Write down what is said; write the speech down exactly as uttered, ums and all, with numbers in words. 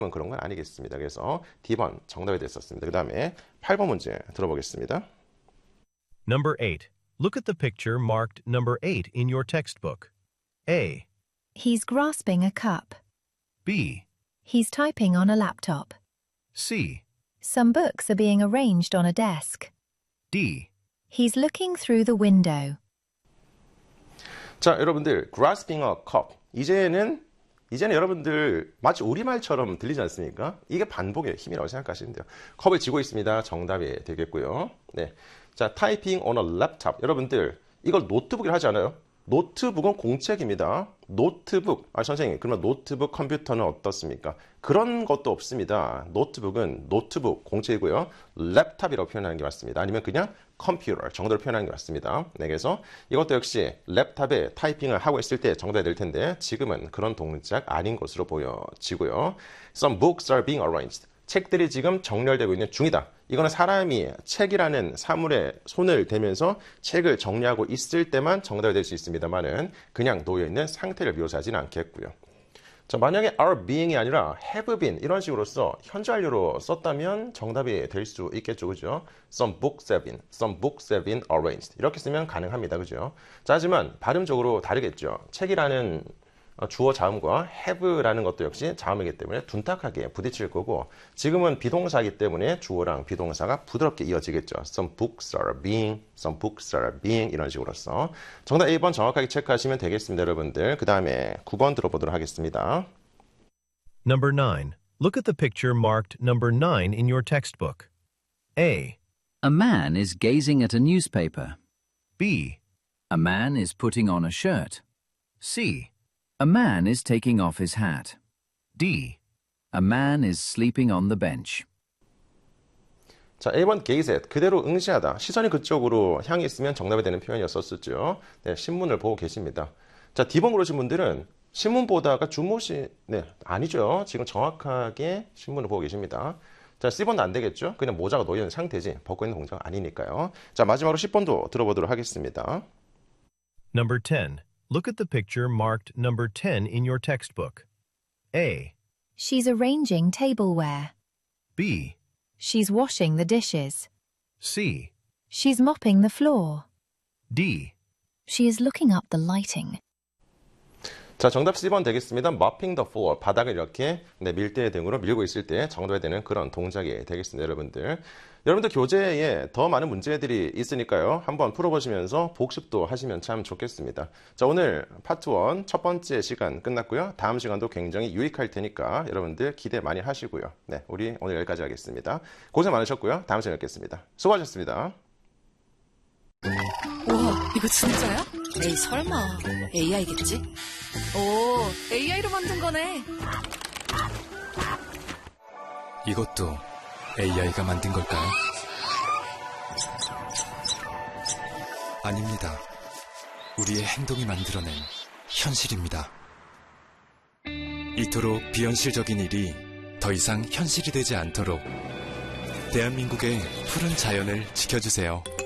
그런 건 아니겠습니다. 그래서 D번 정답이 됐었습니다. 그 다음에 팔 번 문제 들어보겠습니다. Number eight. Look at the picture marked number eight in your textbook. A. He's grasping a cup. B. He's typing on a laptop. C. Some books are being arranged on a desk. D. He's looking through the window. 자, 여러분들 grasping a cup. 이제는 이제는 여러분들 마치 우리말처럼 들리지 않습니까? 이게 반복의 힘이라고 생각하시면 돼요. 컵을 쥐고 있습니다. 정답이 되겠고요. 네. 자, typing on a laptop. 여러분들 이걸 노트북이라 하지 않아요? 노트북은 공책입니다. 노트북. 아, 선생님, 그러면 노트북 컴퓨터는 어떻습니까? 그런 것도 없습니다. 노트북은 노트북 공책이고요. 랩탑이라고 표현하는 게 맞습니다. 아니면 그냥 컴퓨터 정도로 표현하는 게 맞습니다. 네, 그래서 이것도 역시 랩탑에 타이핑을 하고 있을 때 정답이 될 텐데 지금은 그런 동작 아닌 것으로 보여지고요. Some books are being arranged. 책들이 지금 정렬되고 있는 중이다. 이거는 사람이 책이라는 사물에 손을 대면서 책을 정리하고 있을 때만 정답이 될 수 있습니다만은 그냥 놓여있는 상태를 묘사하지는 않겠고요. 자, 만약에 are being이 아니라 have been 이런 식으로서 현재 완료로 썼다면 정답이 될 수 있겠죠. 그죠? Some books have been, some books have been arranged. 이렇게 쓰면 가능합니다. 그죠? 자, 하지만 발음적으로 다르겠죠. 책이라는 주어 자음과 have라는 것도 역시 자음이기 때문에 둔탁하게 부딪힐 거고 지금은 비동사이기 때문에 주어랑 비동사가 부드럽게 이어지겠죠. Some books are being, some books are being 이런 식으로서 정답 일 번 정확하게 체크하시면 되겠습니다. 여러분들. 그 다음에 구 번 들어보도록 하겠습니다. Number nine. Look at the picture marked number nine in your textbook. A. A man is gazing at a newspaper. B. A man is putting on a shirt. C. A man is taking off his hat. D. A man is sleeping on the bench. 자, 일 번 gaze at, 그대로 응시하다. 시선이 그쪽으로 향해 있으면 정답이 되는 표현이었었죠. 네, 신문을 보고 계십니다. 자, D번 그러신 분들은 신문 보다가 주무시, 네, 아니죠. 지금 정확하게 신문을 보고 계십니다. 자, C번도 안 되겠죠. 그냥 모자가 놓여있는 상태지. 벗고 있는 동작은 아니니까요. 자, 마지막으로 십 번도 들어보도록 하겠습니다. Number ten. Look at the picture marked number ten in your textbook. A. She's arranging tableware. B. She's washing the dishes. C. She's mopping the floor. D. She is looking up the lighting. 자, 정답 C번 되겠습니다. mopping the floor, 바닥을 이렇게 네, 밀대 등으로 밀고 있을 때 정답이 되는 그런 동작이 되겠습니다. 여러분들. 여러분들 교재에 더 많은 문제들이 있으니까요. 한번 풀어보시면서 복습도 하시면 참 좋겠습니다. 자, 오늘 파트 일 첫 번째 시간 끝났고요. 다음 시간도 굉장히 유익할 테니까 여러분들 기대 많이 하시고요. 네, 우리 오늘 여기까지 하겠습니다. 고생 많으셨고요. 다음 시간에 뵙겠습니다. 수고하셨습니다. 우와, 이거 진짜야? 에이, 설마. 에이아이겠지? 오, 에이아이로 만든 거네. 이것도 에이아이가 만든 걸까요? 아닙니다. 우리의 행동이 만들어낸 현실입니다. 이토록 비현실적인 일이 더 이상 현실이 되지 않도록 대한민국의 푸른 자연을 지켜주세요.